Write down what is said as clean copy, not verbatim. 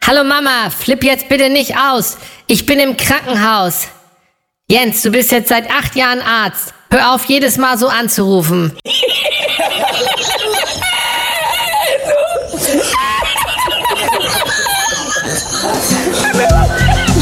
Hallo Mama, flipp jetzt bitte nicht aus. Ich bin im Krankenhaus. Jens, du bist jetzt seit 8 Jahren Arzt. Hör auf, jedes Mal so anzurufen.